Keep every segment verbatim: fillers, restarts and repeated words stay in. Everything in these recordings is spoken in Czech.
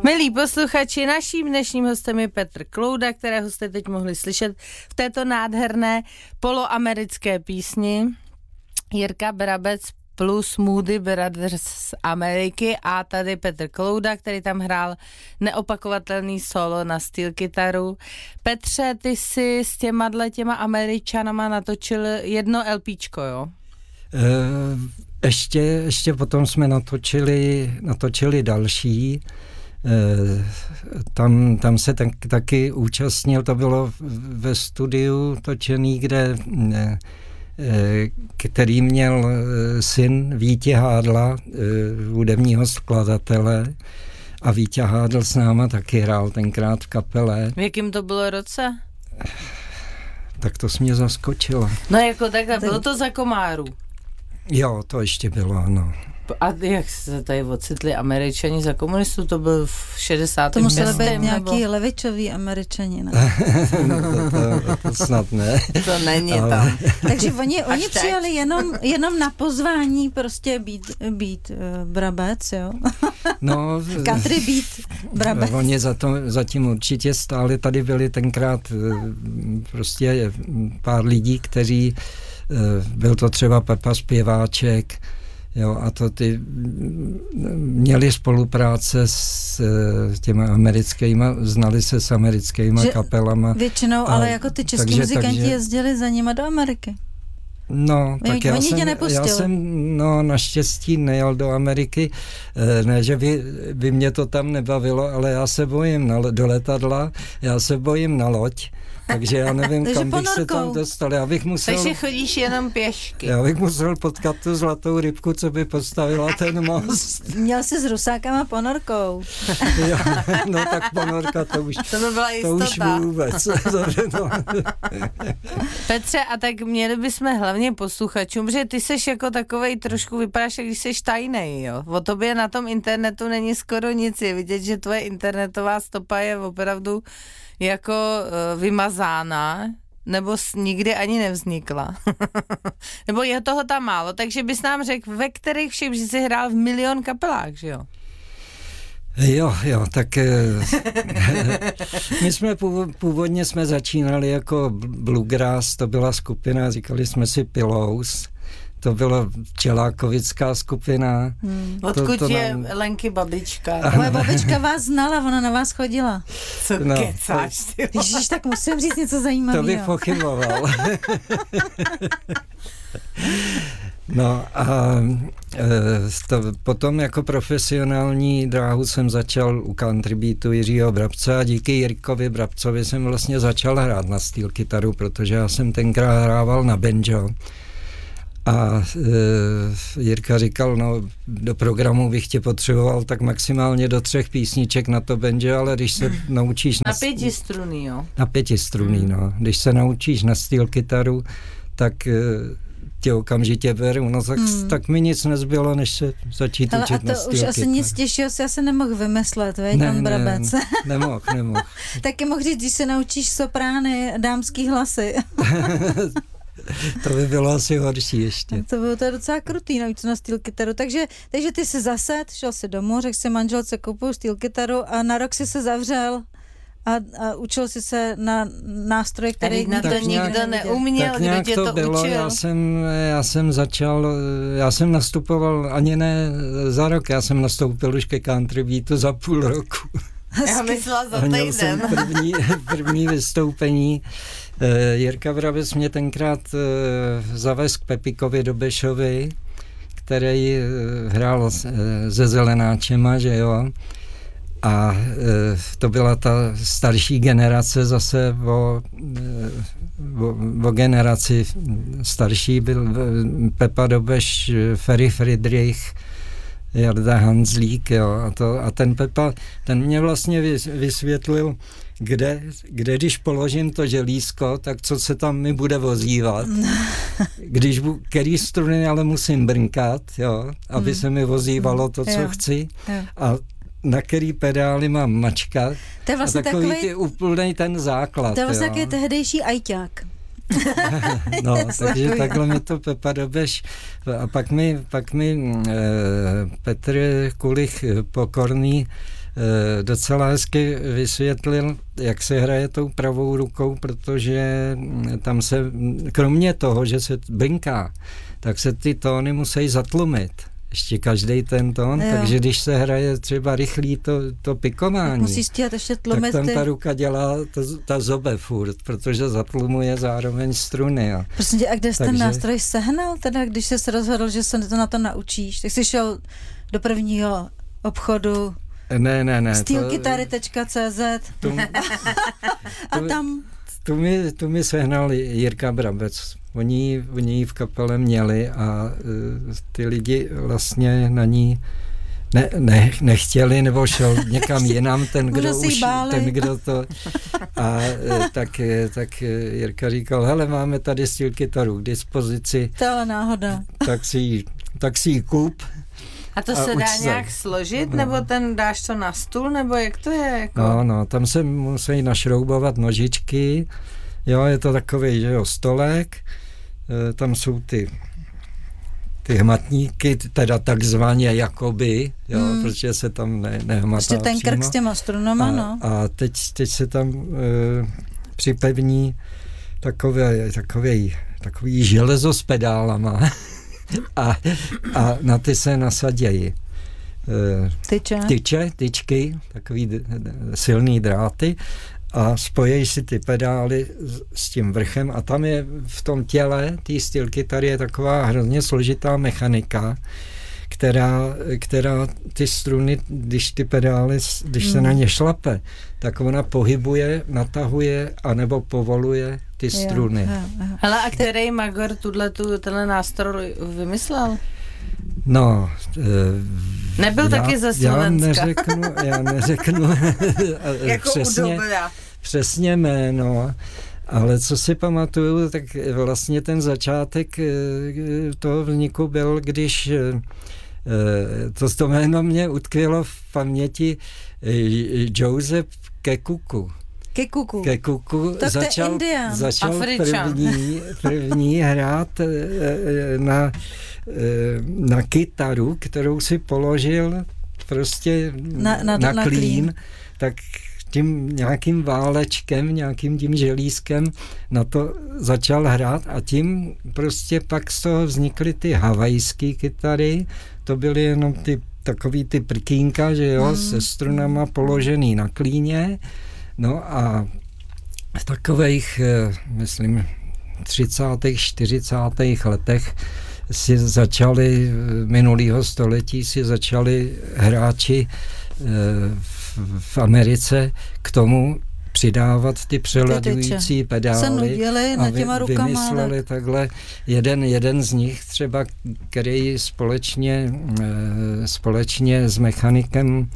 Milí posluchači, naším dnešním hostem je Petr Klouda, kterého jste teď mohli slyšet v této nádherné poloamerické písni. Jirka Brabec plus Moody Brothers z Ameriky a tady Petr Klouda, který tam hrál neopakovatelný solo na steel kytaru. Petře, ty si s těma těma Američanama natočil jedno LPčko, jo? E, ještě, ještě potom jsme natočili, natočili další. E, tam, tam se tak, taky účastnil, to bylo ve studiu točený, kde e, který měl syn Vítě Hádla, hudebního skladatele, a Vítě Hádl s náma taky hrál tenkrát v kapele. V jakým to bylo roce? Tak to jsi mě zaskočila. No jako takhle, bylo to za Komáru. Jo, to ještě bylo, ano. A jak se tady ocitli Američani za komunistů? To byl v šedesátém. To museli být nějaký nebo... levičový Američani, ne? no, to, to, to snad ne. To není ale... tam. Takže oni, oni přijali jenom, jenom na pozvání prostě být, být uh, Brabec, jo? No, country beat Brabec. Oni za to, zatím určitě stáli, tady byli tenkrát prostě pár lidí, kteří, byl to třeba Pepa Zpěváček, jo, a to ty měli spolupráce s těma americkýma, znali se s americkýma že kapelama. Většinou, a, ale jako ty český takže, muzikanti takže, jezdili za nima do Ameriky. No, tak já jsem, já jsem no, naštěstí nejel do Ameriky, ne, že by, by mě to tam nebavilo, ale já se bojím na, do letadla, já se bojím na loď, takže já nevím, kam bych se tam dostal. Já bych musel... Takže chodíš jenom pěšky. Já bych musel potkat tu zlatou rybku, co by postavila ten most. Měl jsi s Rusákama ponorkou. Jo, no tak ponorka to už, to, by byla to už vůbec. Petře, a tak měli bychom hlavně posluchačům, protože ty seš jako takovej trošku, vypadáš, jak když seš tajnej, jo. O tobě na tom internetu není skoro nic. Je vidět, že tvoje internetová stopa je opravdu jako uh, vymazána, nebo nikdy ani nevznikla. Nebo je toho tam málo, takže bys nám řekl, ve kterých všech, že jsi hrál v milion kapelách, že jo? Jo, jo, tak my jsme původně jsme začínali jako Bluegrass, to byla skupina, říkali jsme si Pillows. To byla Čelákovická skupina. Hmm. Odkud to, to je nám... Lenky babička? Moje babička vás znala, ona na vás chodila. Co no, kecáš? To... Ježiš, tak musím říct něco zajímavého. To bych pochyboval. No a to, potom jako profesionální dráhu jsem začal u country beatu Jiřího Brabce a díky Jirkovi Brabcovi jsem vlastně začal hrát na steel kytaru, protože já jsem tenkrát hrával na banjo. A e, Jirka říkal, no do programu bych tě potřeboval tak maximálně do třech písniček na to banjo, ale když se naučíš... Na, na pětistrunný, jo? Na pětistrunný, hmm. no. Když se naučíš na steel kytaru, tak e, tě okamžitě beru, no tak, hmm. tak mi nic nezbylo, než se začít ale učit na steel kytaru. A to už asi nic těžšího si asi nemohl vymyslet, veď, ne, pan Brabec. Ne, nemohl, nemohl. Taky mohl říct, když se naučíš soprány, dámský hlasy. To by bylo asi horší ještě. To bylo to docela krutý, navíc na steel kytaru. Takže, takže ty jsi zased, šel si domů, řekl si manželce, kupuju steel kytaru a na rok si se zavřel a, a učil si se na nástroj, který na to nikdo neuměl, tak kdo tě to, to bylo. učil. Já jsem, já jsem začal, já jsem nastupoval ani ne za rok, já jsem nastoupil už ke country beatu za půl roku. Já myslela za týden. Jsem první, první vystoupení. Jirka Brabec mě tenkrát zavez k Pepikovi Dobešovi, který hrál se Zelenáčema, že jo. A to byla ta starší generace zase o, o, o generaci starší. Byl Pepa Dobeš, Ferry Friedrich, Jarda Hanzlík, jo, a, to, a ten Pepa, ten mě vlastně vysvětlil, kde, kde když položím to želízko, tak co se tam mi bude vozívat. Když, který struny ale musím brnkat, jo, aby se mi vozívalo to, co jo. chci. Jo. A na který pedály mám mačkat. To je vlastně a takový, takový ty úplný ten základ. To je vlastně takový tehdejší ajťák. No, takže takhle mi to Pepa Dobeš. A pak mi, pak mi e, Petr Kulich Pokorný docela hezky vysvětlil, jak se hraje tou pravou rukou, protože tam se, kromě toho, že se blinká, tak se ty tóny musí zatlumit. Ještě každý ten tón, jo. Takže když se hraje třeba rychlý to, to pikování, musí stíhat ještě tlumit, tak tam ty... ta ruka dělá ta, ta zobe furt, protože zatlumuje zároveň struny. Jo. Prosím tě, a kde jsi Takže... ten nástroj sehnal, teda, když jsi se rozhodl, že se to na to naučíš? Tak jsi šel do prvního obchodu ne, ne, ne, steelguitary tečka cé zet to, a tam... Tu mi, tu mi sehnal Jirka Brabec. Oni, oni ji v kapele měli a uh, ty lidi vlastně na ní ne, ne, nechtěli, nebo šel někam jinam ten, kdo, už, ten, kdo to... A uh, tak, tak Jirka říkal, hele, máme tady steelkytaru k dispozici. To je náhoda. Tak si ji, tak si ji kup. A to se a dá se. nějak složit, no. Nebo ten dáš to na stůl, nebo jak to je? Jako? No, no, tam se musí našroubovat nožičky, jo, je to takový, že jo, stolek, e, tam jsou ty ty hmatníky, teda takzvaně jakoby, jo, hmm. protože se tam ne, nehmatá prostě ten přímo. Krk s těma strunama, a, no. A teď, teď se tam e, připevní takový, takový, takový železo s pedálama. A, a na ty se nasadějí tyče. tyče, tyčky, takový d- d- silný dráty a spojí si ty pedály s, s tím vrchem a tam je v tom těle té steelkytary je taková hrozně složitá mechanika, která, která ty struny, když ty pedály, když hmm. se na ně šlape, tak ona pohybuje, natahuje anebo povoluje ty struny. Jo, jo, jo. Hele, a který magor tuto, tenhle nástroj vymyslel? No, e, nebyl já, taky ze Slovenska. Já neřeknu, já neřeknu jako přesně, přesně jméno, ale co si pamatuju, tak vlastně ten začátek toho vzniku byl, když to, to jméno mě utkvělo v paměti Joseph Kekuku. Kekuku. Kekuku tak začal, začal první, první hrát na, na kytaru, kterou si položil prostě na, na, na, na klín, klín, tak tím nějakým válečkem, nějakým tím želízkem na to začal hrát a tím prostě pak z toho vznikly ty havajské kytary, to byly jenom ty takový ty prkínka, že jo, mm. se strunama položený na klíně. No a v takových, myslím, třicátých, čtyřicátých letech si začali, minulého století si začali hráči v Americe k tomu přidávat ty přelaďující pedály a vy, vymysleli takhle jeden, jeden z nich třeba, který společně, společně s mechanikem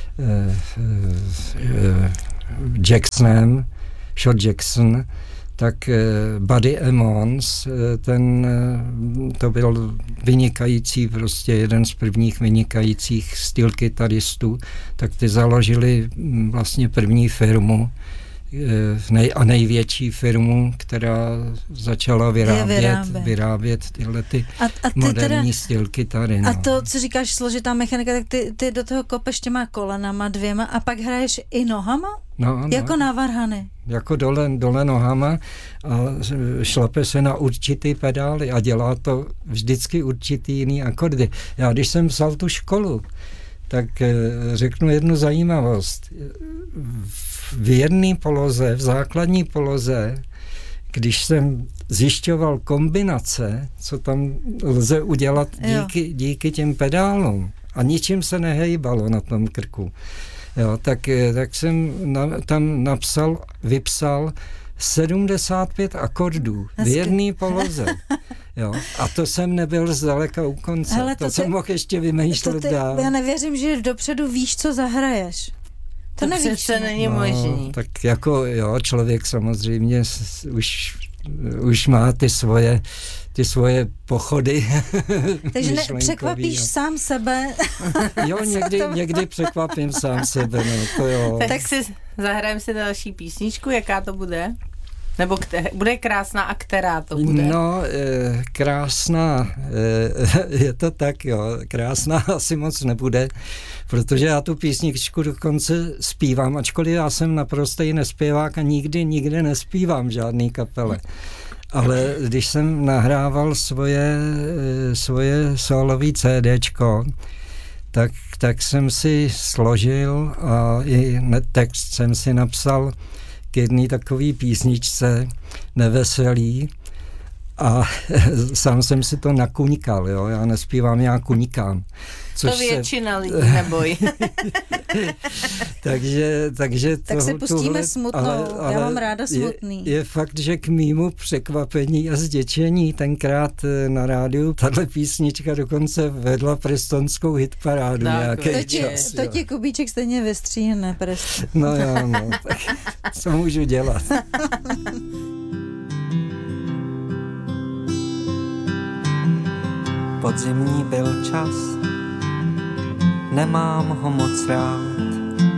Jacksonem, Shot Jackson, tak Buddy Emmons, ten to byl vynikající, prostě jeden z prvních vynikajících steelkytaristů, tak ty založili vlastně první firmu nej, a největší firmu, která začala vyrábět, vyrábět. vyrábět tyhle ty a, a ty moderní steelkytary. No. A to, co říkáš, složitá mechanika, tak ty, ty do toho kopeš těma kolenama dvěma a pak hraješ i nohama? No, no. Jako na varhany. Jako dole, dole nohama a šlape se na určitý pedály a dělá to vždycky určitý jiný akordy. Já když jsem psal tu školu, tak řeknu jednu zajímavost. V jedné poloze, v základní poloze, když jsem zjišťoval kombinace, co tam lze udělat díky, díky těm pedálům a ničím se nehejbalo na tom krku, jo, tak, tak jsem na, tam napsal, vypsal sedmdesát pět akordů v jedné poloze. Jo. A to jsem nebyl zdaleka u konce. Hele, to, to jsem mohl ještě vymýšlet ty, dál. Já nevěřím, že dopředu víš, co zahraješ. To, to nevíš, to není no, možný. Tak jako jo, člověk samozřejmě už, už má ty svoje ty svoje pochody. Takže ne, překvapíš jo. sám sebe. Jo, někdy, někdy překvapím sám sebe. No, to jo. Tak si zahrajeme si další písničku, jaká to bude? Nebo kte, bude krásná a která to bude? No, e, krásná, e, je to tak, jo, krásná asi moc nebude, protože já tu písničku dokonce zpívám, ačkoliv já jsem naprostý nespěvák a nikdy, nikde nespívám v žádný kapele. Ale když jsem nahrával svoje, svoje solový CDčko, tak, tak jsem si složil a i text jsem si napsal k jedné takové písničce Neveselý a sám jsem si to nakuňkal, jo, já nespívám, já kuňkám. Což to většina se... lidí nebojí. takže, takže tak toho, se pustíme tuhle, smutnou, ale, ale já mám ráda smutný. Je, je fakt, že k mýmu překvapení a zděčení tenkrát na rádiu tahle písnička dokonce vedla prestonskou hitparádu nějaký to tě, čas. To tě Kubíček stejně vystříhne, Preston. No jo, no, tak co můžu dělat? Podzimní byl čas, nemám ho moc rád.